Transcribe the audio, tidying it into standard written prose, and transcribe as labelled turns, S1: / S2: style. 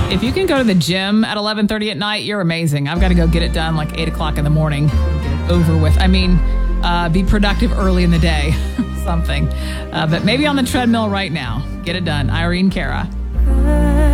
S1: If you can go to the gym at 11:30 at night, you're amazing. I've got to go get it done like 8 o'clock in the morning. Get it over with. I mean, be productive early in the day. Something. But maybe on the treadmill right now. Get it done. Irene Cara.